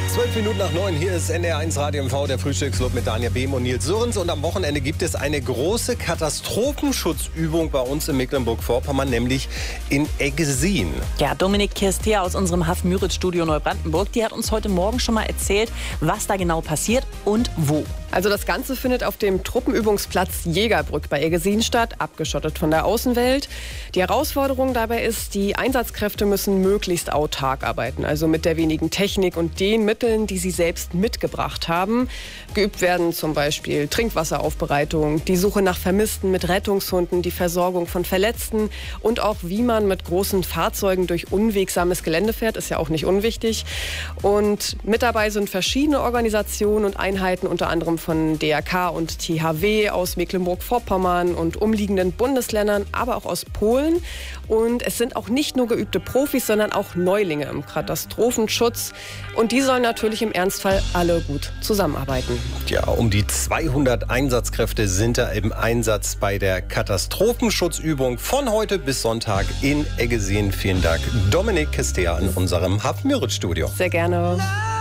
8:12 hier ist NDR1 Radio MV, der Frühstücksclub mit Daniel Behm und Nils Sürens. Und am Wochenende gibt es eine große Katastrophenschutzübung bei uns in Mecklenburg-Vorpommern, nämlich in Eggesin. Ja, Dominik Kirstea aus unserem Haff-Müritz-Studio Neubrandenburg, die hat uns heute Morgen schon mal erzählt, was da genau passiert und wo. Also das Ganze findet auf dem Truppenübungsplatz Jägerbrück bei Eggesin statt, abgeschottet von der Außenwelt. Die Herausforderung dabei ist, die Einsatzkräfte müssen möglichst autark arbeiten, also mit der wenigen Technik und den Mitteln, die sie selbst mitgebracht haben. Geübt werden zum Beispiel Trinkwasseraufbereitung, die Suche nach Vermissten mit Rettungshunden, die Versorgung von Verletzten und auch wie man mit großen Fahrzeugen durch unwegsames Gelände fährt, ist ja auch nicht unwichtig. Und mit dabei sind verschiedene Organisationen und Einheiten, unter anderem von DRK und THW aus Mecklenburg-Vorpommern und umliegenden Bundesländern, aber auch aus Polen. Und es sind auch nicht nur geübte Profis, sondern auch Neulinge im Katastrophenschutz. Und die sollen natürlich im Ernstfall alle gut zusammenarbeiten. Ja, um die 200 Einsatzkräfte sind da im Einsatz bei der Katastrophenschutzübung von heute bis Sonntag in Eggesin. Vielen Dank, Dominik Kirstea in unserem Haff-Müritz-Studio. Sehr gerne.